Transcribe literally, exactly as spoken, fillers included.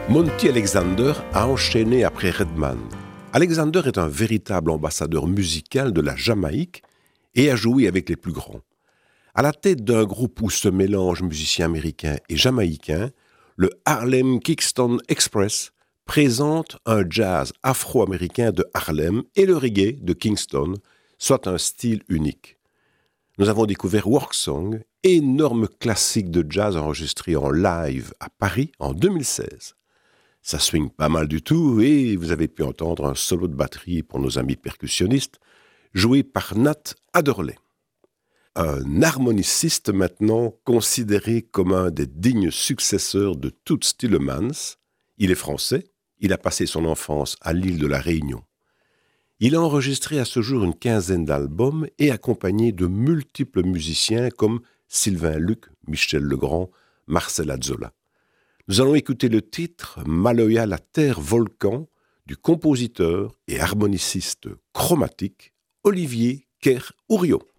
Monty Alexander a enchaîné après Redman. Alexander est un véritable ambassadeur musical de la Jamaïque et a joué avec les plus grands. À la tête d'un groupe où se mélangent musiciens américains et jamaïcains, le Harlem Kingston Express présente un jazz afro-américain de Harlem et le reggae de Kingston, soit un style unique. Nous avons découvert Work Song, énorme classique de jazz enregistré en live à Paris en deux mille seize. Ça swing pas mal du tout et vous avez pu entendre un solo de batterie pour nos amis percussionnistes, joué par Nat Adderley. Un harmoniciste maintenant considéré comme un des dignes successeurs de Toots Thielemans. Il est français, il a passé son enfance à l'île de la Réunion. Il a enregistré à ce jour une quinzaine d'albums et accompagné de multiples musiciens comme Sylvain Luc, Michel Legrand, Marcel Azzola. Nous allons écouter le titre « Maloya la terre volcan » du compositeur et harmoniciste chromatique Olivier Kerr-Ouriot.